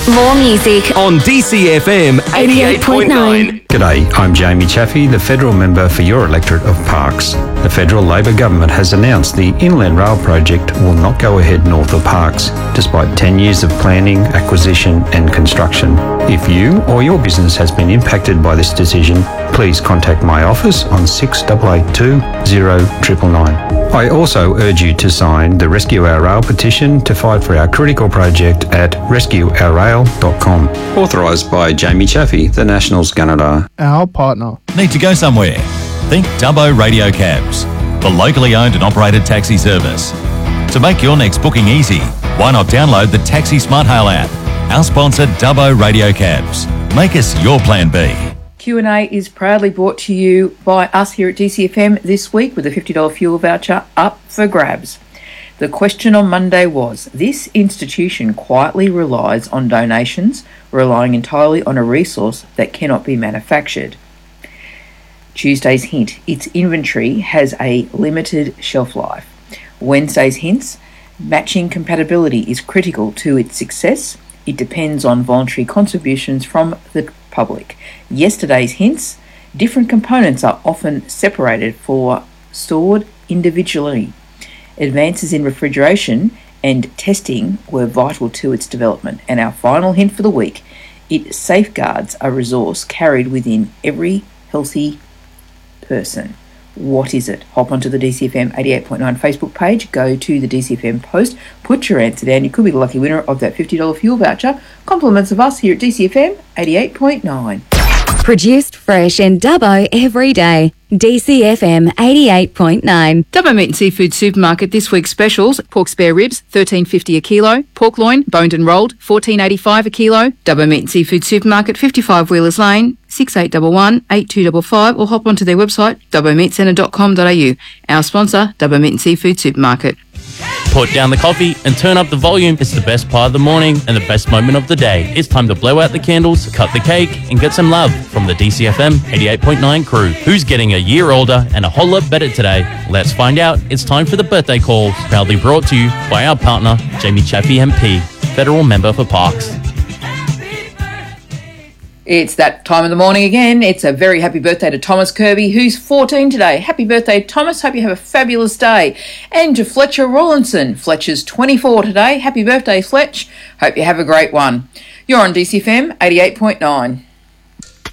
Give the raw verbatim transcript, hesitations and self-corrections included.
More music on D C F M eighty-eight point nine. G'day, I'm Jamie Chaffey, the federal member for your electorate of Parkes. The federal Labor government has announced the Inland Rail project will not go ahead north of Parkes, despite ten years of planning, acquisition and construction. If you or your business has been impacted by this decision, please contact my office on six eight eight two, zero nine nine nine. I also urge you to sign the Rescue Our Rail petition to fight for our critical project at rescue our rail dot com. Authorised by Jamie Chaffey, the Nationals Gunnedah. Our partner. Need to go somewhere? Think Dubbo Radio Cabs, the locally owned and operated taxi service. To make your next booking easy, why not download the Taxi Smart Hail app? Our sponsor, Dubbo Radio Cabs. Make us your plan B. Q and A is proudly brought to you by us here at D C F M this week with a fifty dollars fuel voucher up for grabs. The question on Monday was, this institution quietly relies on donations, relying entirely on a resource that cannot be manufactured. Tuesday's hint, its inventory has a limited shelf life. Wednesday's hints, matching compatibility is critical to its success. It depends on voluntary contributions from the public. Yesterday's hints, different components are often separated for stored individually. Advances in refrigeration and testing were vital to its development. And our final hint for the week, it safeguards a resource carried within every healthy person. What is it? Hop onto the D C F M eighty-eight point nine Facebook page, go to the D C F M post, put your answer down. You could be the lucky winner of that fifty dollars fuel voucher. Compliments of us here at D C F M eighty-eight point nine. Produced fresh in Dubbo every day. D C F M eighty-eight point nine. Dubbo Meat and Seafood Supermarket this week's specials: pork spare ribs thirteen fifty a kilo, pork loin boned and rolled fourteen eighty-five a kilo. Dubbo Meat and Seafood Supermarket, fifty-five Wheelers Lane, six eight one one, eight two five five, or hop onto their website dubbo meat centre dot com dot a u. Our sponsor, Dubbo Meat and Seafood Supermarket. Put down the coffee and turn up the volume. It's the best part of the morning and the best moment of the day. It's time to blow out the candles, cut the cake, and get some love from the D C F M eighty-eight point nine crew. Who's getting a year older and a whole lot better today? Let's find out. It's time for the birthday calls. Proudly brought to you by our partner, Jamie Chaffey M P, Federal Member for Parkes. It's that time of the morning again. It's a very happy birthday to Thomas Kirby, who's fourteen today. Happy birthday, Thomas. Hope you have a fabulous day. And to Fletcher Rawlinson. Fletcher's twenty-four today. Happy birthday, Fletch. Hope you have a great one. You're on D C F M eighty-eight point nine.